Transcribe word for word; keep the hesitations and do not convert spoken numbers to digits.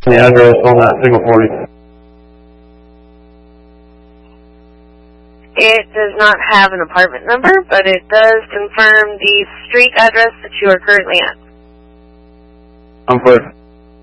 The address on that single forty. It does not have an apartment number, but it does confirm the street address that you are currently at. I'm clear.